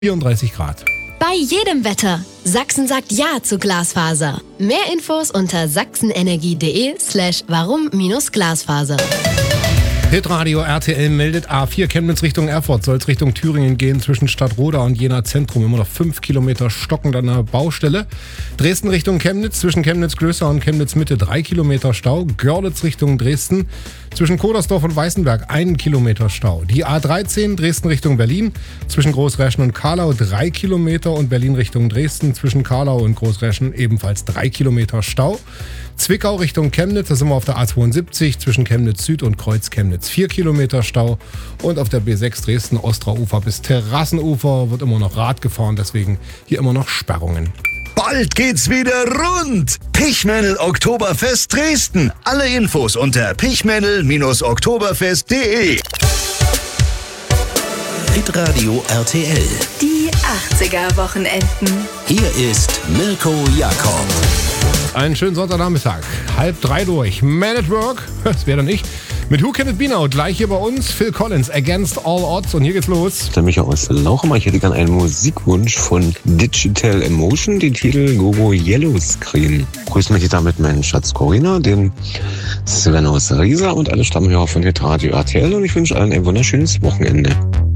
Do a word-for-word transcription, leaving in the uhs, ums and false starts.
vierunddreißig Grad. Bei jedem Wetter. Sachsen sagt Ja zu Glasfaser. Mehr Infos unter sachsenenergie.de slash warum minus Glasfaser. Hitradio R T L meldet A vier Chemnitz Richtung Erfurt. Soll es Richtung Thüringen gehen zwischen Stadtroda und Jena Zentrum. Immer noch fünf Kilometer stockend an der Baustelle. Dresden Richtung Chemnitz zwischen Chemnitz-Glößer und Chemnitz-Mitte drei Kilometer Stau. Görlitz Richtung Dresden zwischen Kodersdorf und Weißenberg einen Kilometer Stau. Die A dreizehn Dresden Richtung Berlin zwischen Großräschen und Karlau drei Kilometer und Berlin Richtung Dresden zwischen Karlau und Großräschen ebenfalls drei Kilometer Stau. Zwickau Richtung Chemnitz, da sind wir auf der A zweiundsiebzig zwischen Chemnitz Süd und Kreuz Chemnitz vier Kilometer Stau. Und auf der B sechs Dresden Ostraufer bis Terrassenufer wird immer noch Rad gefahren, deswegen hier immer noch Sperrungen. Bald geht's wieder rund. Pichmännel Oktoberfest Dresden. Alle Infos unter pichmännel Bindestrich oktoberfest punkt de. Hitradio R T L. Die achtziger-Wochenenden. Hier ist Mirko Jakob. Einen schönen Sonntagnachmittag. Halb drei durch. Man at Work, das wäre dann ich. Mit Who Can It Be Now, gleich hier bei uns. Phil Collins, Against All Odds. Und hier geht's los. Der Micha aus Lauchhammer. Ich hätte gerne einen Musikwunsch von Digital Emotion, den Titel Gogo Yellow Screen. Grüßen mich damit meinen Schatz Corinna, den Sven aus Riesa und alle Stammhörer von Hitradio R T L. Und ich wünsche allen ein wunderschönes Wochenende.